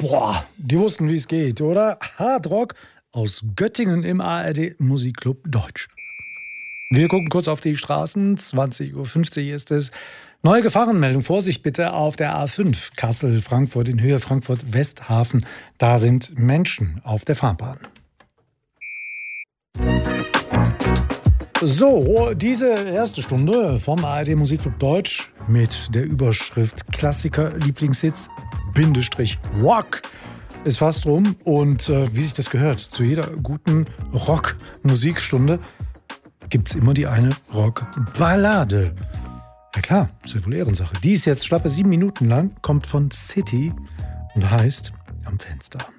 Boah, die wussten, wie es geht, oder? Hardrock aus Göttingen im ARD Musikclub Deutsch. Wir gucken kurz auf die Straßen. 20:50 Uhr ist es. Neue Gefahrenmeldung. Vorsicht bitte auf der A5 Kassel-Frankfurt in Höhe Frankfurt-Westhafen. Da sind Menschen auf der Fahrbahn. So, diese erste Stunde vom ARD Musikclub Deutsch mit der Überschrift Klassiker Lieblingshits Rock ist fast rum. Und wie sich das gehört, zu jeder guten Rock-Musikstunde gibt es immer die eine Rock-Ballade. Ja klar, ist ja wohl Ehrensache. Die ist jetzt schlappe 7 Minuten lang, kommt von City und heißt Am Fenster.